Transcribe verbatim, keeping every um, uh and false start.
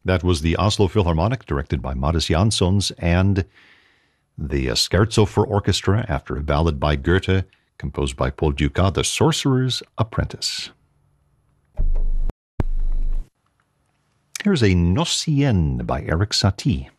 That was the Oslo Philharmonic, directed by Mattis Janssons, and the Scherzo for Orchestra, after a ballad by Goethe, composed by Paul Dukas, The Sorcerer's Apprentice. Here's a Nocien by Erik Satie.